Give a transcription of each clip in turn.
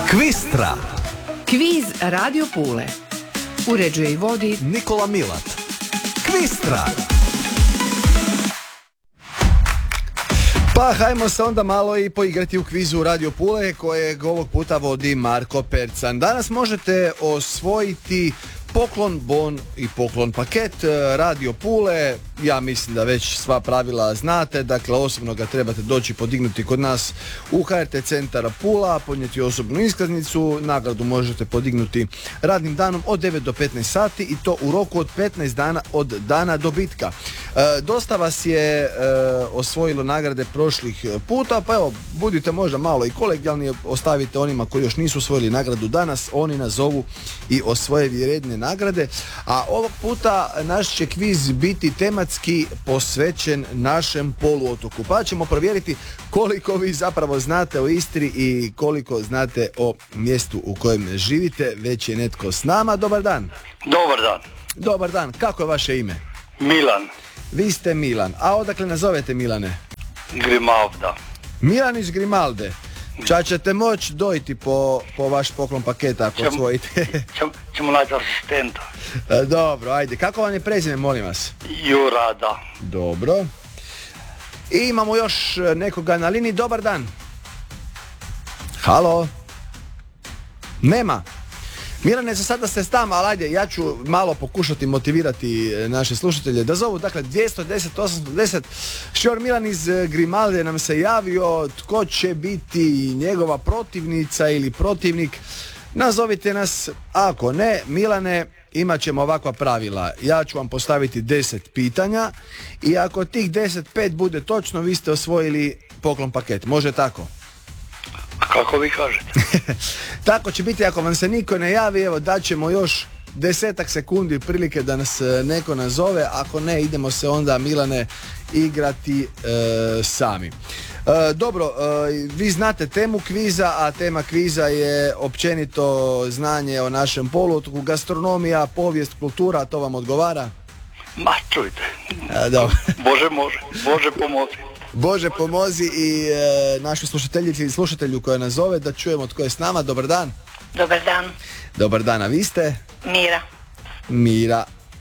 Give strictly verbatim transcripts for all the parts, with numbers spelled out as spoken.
Kvistra. Kviz Radio Pule. Uređuje i vodi Nikola Milat. Kvistra. Pa hajmo se onda malo i poigrati u kvizu Radio Pule kojeg ovog puta vodi Marko Percan. Danas možete osvojiti poklon bon i poklon paket Radio Pule. Ja mislim da već sva pravila znate, dakle osobno ga trebate doći podignuti kod nas u H R T centar Pula, podnijeti osobnu iskaznicu, nagradu možete podignuti radnim danom od devet do petnaest sati i to u roku od petnaest dana od dana dobitka. E, dosta vas je e, osvojilo nagrade prošlih puta, pa evo, budite možda malo i kolegijalni, ostavite onima koji još nisu osvojili nagradu danas, oni nazovu i osvoje vrijedne nagrade, a ovog puta naš će kviz biti tematski posvećen našem poluotoku, pa ćemo provjeriti koliko vi zapravo znate o Istri i koliko znate o mjestu u kojem živite. Već je netko s nama. Dobar dan. Dobar dan. Dobar dan, kako je vaše ime? Milan. Vi ste Milan, a odakle nazovete Milane? Grimalda. Milan iz Grimalde. Ča ćete moći dojiti po, po vaš poklon paket ako Čem, osvojite? Ćemo, ćemo naći asistenta. Dobro, ajde. Kako vam je prezime, molim vas? Jurada. Dobro. I imamo još nekoga na liniji. Dobar dan. Halo. Nema. Milane, za sada ste s tamo, ali ajde, ja ću malo pokušati motivirati naše slušatelje da zovu. Dakle, dvjesto deset osamsto deset. Šor Milan iz Grimalde nam se javio. Tko će biti njegova protivnica ili protivnik? Nazovite nas. Ako ne, Milane, imat ćemo ovakva pravila. Ja ću vam postaviti deset pitanja i ako tih deset pet bude točno, vi ste osvojili poklon paket. Može tako? Kako vi kažete? Tako će biti ako vam se niko ne javi. Evo, daćemo još desetak sekundi prilike da nas neko nazove. Ako ne, idemo se onda, Milane, igrati e, sami. E, dobro, e, vi znate temu kviza, a tema kviza je općenito znanje o našem poluotoku, gastronomija, povijest, kultura. To vam odgovara? Ma čujte. E, dobro. Bože može, Bože pomozi. Bože pomozi i e, našoj slušateljici i slušatelju koja nas zove, da čujemo tko je s nama. Dobar dan. Dobar dan. Dobar dan, a vi ste? Mira. Mira.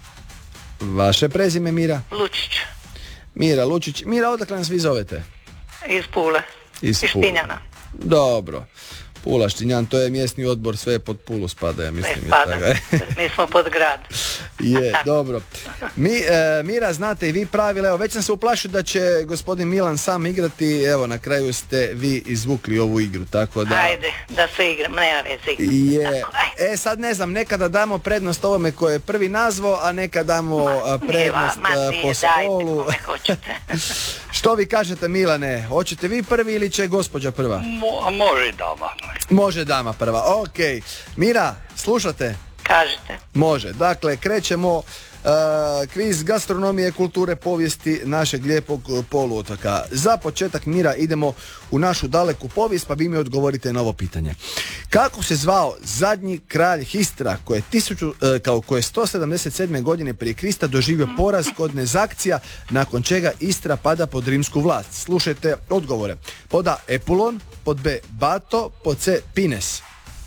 Vaše prezime, Mira? Lučić. Mira Lučić. Mira, odakle nas vi zovete? Iz Pule. Iz Iz Pule. Štinjana. Dobro. Pula, Štinjan, to je mjesni odbor, sve pod Pulu spada, ja mislim. Ne spada, mi smo pod grad. Je, dobro. Mi, e, Mira, znate i vi pravila, evo, već sam se uplašio da će gospodin Milan sam igrati, evo, na kraju ste vi izvukli ovu igru, tako da... Ajde, da se igram, nema veze. Je. E, sad ne znam, nekada damo prednost ovome koje je prvi nazvo, a nekada damo a, prednost ma, a, nije, po spolu. dajte, kome hoćete. Što vi kažete, Milane? Hoćete vi prvi ili će gospođa prva? Mo, može dama. Može dama prva, ok. Mira, slušate? Kažete. Može, dakle, krećemo uh, kviz gastronomije, kulture, povijesti našeg lijepog poluotoka. Za početak, Mira, idemo u našu daleku povijest, pa vi mi odgovorite na ovo pitanje. Kako se zvao zadnji kralj Histra koje, tisuću, uh, kao koje sto sedamdeset sedme godine prije Krista doživio poraz kod Nezakcija, nakon čega Istra pada pod rimsku vlast? Slušajte odgovore. Pod A Epulon, pod B Bato, pod C Pines.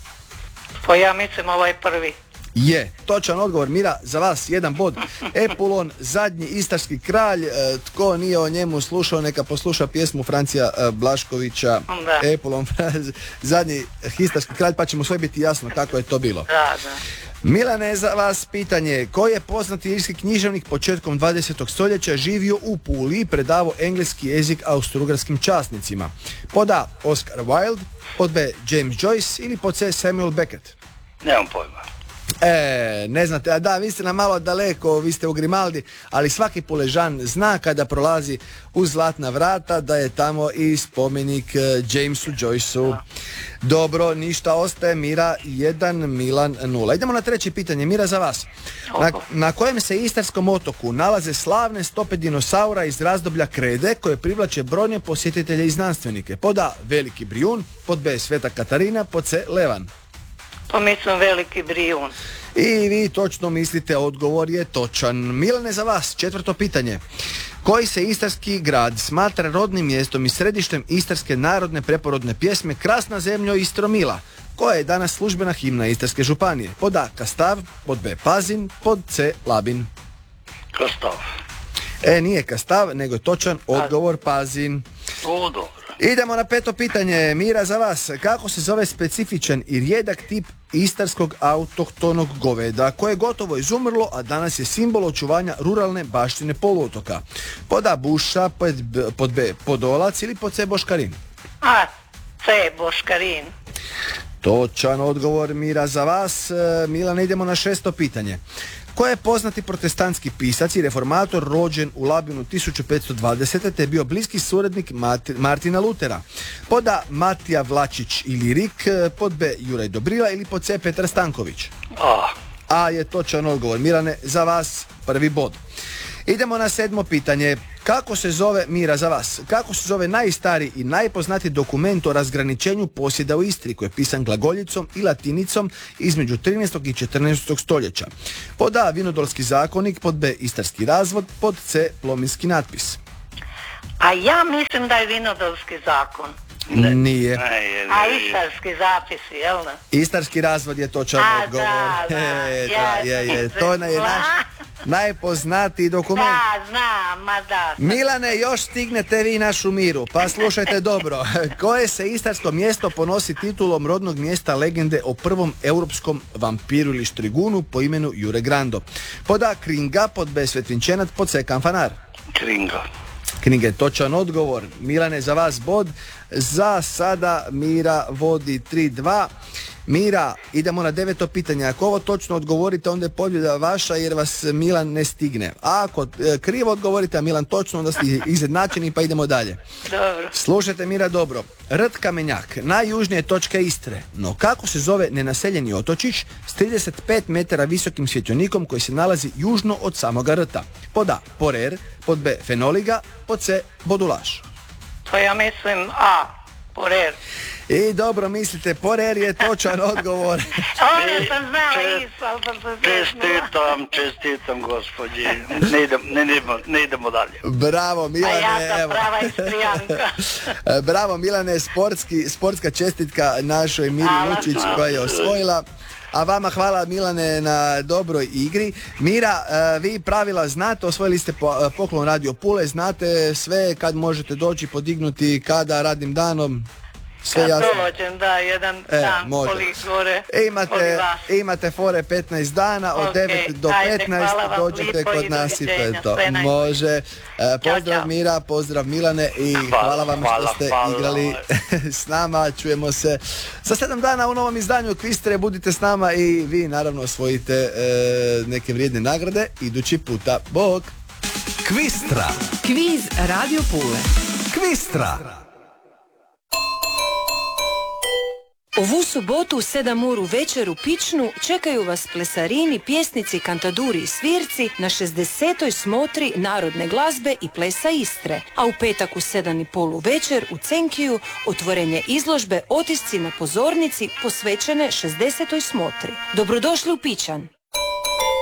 Pa ja mislim ovaj prvi. Je, točan odgovor, Mira, za vas jedan bod. Epulon, zadnji istarski kralj, e, tko nije o njemu slušao, neka posluša pjesmu Francija e, Blaškovića. Da. Epulon, zadnji istarski kralj, pa će mu sve biti jasno kako je to bilo. Da, da. Milane, za vas pitanje, koji je poznati irski književnik početkom dvadesetog stoljeća živio u Puli i predavao engleski jezik austrougarskim časnicima? Pod A Oscar Wilde, pod B James Joyce ili pod C Samuel Beckett? Nemam pojma. E, ne znate, a da, vi ste nam malo daleko, vi ste u Grimaldi, ali svaki Puležan zna kada prolazi u Zlatna vrata da je tamo i spomenik Jamesu Joyceu. Dobro, ništa ostaje, Mira jedan, Milan nula. Idemo na treće pitanje, Mira, za vas. Na, na kojem se istarskom otoku nalaze slavne stope dinosaura iz razdoblja krede koje privlače brojne posjetitelje i znanstvenike? Pod A Veliki Brijun, pod B Sveta Katarina, pod C Levan. Pa mislim Veliki Brijun. I vi točno mislite, odgovor je točan. Milane, za vas, četvrto pitanje. Koji se istarski grad smatra rodnim mjestom i središtem istarske narodne preporodne pjesme Krasna zemljo Istro mila? Koja je danas službena himna Istarske županije? Pod A. Kastav, pod B. Pazin, pod C. Labin. Kastav. E, nije Kastav, nego je točan odgovor Pazin. O, dobro. Idemo na peto pitanje. Mira, za vas. Kako se zove specifičan i rijedak tip istarskog autohtonog goveda koje je gotovo izumrlo, a danas je simbol očuvanja ruralne baštine poluotoka? Pod A. Buša, pod B, pod B. Podolac ili pod C. Boškarin? A, C, Boškarin. Točan odgovor, Mira, za vas. E, Milane, idemo na šesto pitanje. Ko je poznati protestantski pisac i reformator rođen u Labinu tisuću petsto dvadesete te je bio bliski suradnik Martina Lutera? Pod A. Matija Vlačić ili Rik, pod B. Juraj Dobrila ili pod C. Petar Stanković? A. A je točan odgovor. Milane, za vas prvi bod. Idemo na sedmo pitanje. Kako se zove, Mira, za vas, kako se zove najstariji i najpoznatiji dokument o razgraničenju posjeda u Istri koji je pisan glagoljicom i latinicom između trinaestog i četrnaestog stoljeća? Pod A. Vinodolski zakonik, pod B. Istarski razvod, pod C. Plominski natpis. A ja mislim da je Vinodolski zakon. Nije. Ne, je, A je, je. istarski zapisi, jel da? Istarski razvod je točan A, odgovor. da, da, E, ja da, je, je. sam To se je naš zna. najpoznatiji dokument. Da, znam, ma da. Milane, još stignete vi našu Miru, pa slušajte dobro. Koje se istarsko mjesto ponosi titulom rodnog mjesta legende o prvom europskom vampiru ili štrigunu po imenu Jure Grando? Pod A. Kringa, pod B. Svetvinčenac, pod C. Kanfanar. Kringa. Knjige je točan odgovor. Milane, za vas bod. Za sada Mira vodi tri dva. Mira, idemo na deveto pitanje. Ako ovo točno odgovorite, onda je pobjeda vaša jer vas Milan ne stigne. A ako e, krivo odgovorite, a Milan točno, onda ste izjednačeni, pa idemo dalje. Dobro. Slušajte, Mira, dobro. Rt Kamenjak, najjužnije točke Istre. No kako se zove nenaseljeni otočić s trideset pet metara visokim svjetionikom koji se nalazi južno od samoga rta? Pod A. Porer, pod B. Fenoliga, pod C. Bodulaš. To ja mislim A, Porer. I dobro mislite, Porer je točan odgovor. Ovo sam znala isto, ali sam se zeznula. Čestitam, čestitam, gospođi. Ne idemo, ne, idemo, ne idemo dalje. Bravo, A Milane. ja sam evo. prava Istrijanka. Bravo, Milane, sportski, sportska čestitka našoj Miri Hvala, Lučić hvala. koja je osvojila. A vama hvala, Milane, na dobroj igri. Mira, e, vi pravila znate, osvojili ste po, poklon Radio Pule, znate sve kad možete doći podignuti, kada, radnim danom. Sve Kad jasno. dođem, da, jedan E, dan može. poli gore. Imate, poli vas. imate fore petnaest dana, od Ok, devet do ajde, petnaest hvala vam dođete lipo kod i nas i to je doviđenja, to. sve najbolje. Može. E, pozdrav ćao. Mira, pozdrav Milane i hvala, Hvala, vam hvala, što ste hvala. igrali s nama. Čujemo se za sedam dana u novom izdanju Kvistre. Budite s nama i vi naravno osvojite e, neke vrijedne nagrade idući puta. Bog! Kvistra. Kviz Radio Pule. Kvistra. Ovu subotu u sedam uru večer u Pičnu čekaju vas plesarini, pjesnici, kantaduri i svirci na šezdesetoj smotri narodne glazbe i plesa Istre. A u petak u sedam i pol večer u Cenkiju otvorenje izložbe Otisci na pozornici posvećene šezdesetoj smotri. Dobrodošli u Pičan!